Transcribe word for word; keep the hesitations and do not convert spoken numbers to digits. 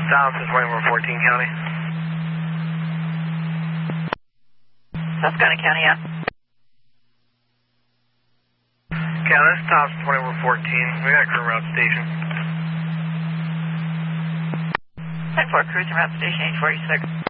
Thompson, twenty-one fourteen County. Susquehanna County, yeah. Yeah, this is Thompson, twenty-one fourteen. We got a crew route station. ten four, cruising route station, eight forty-six.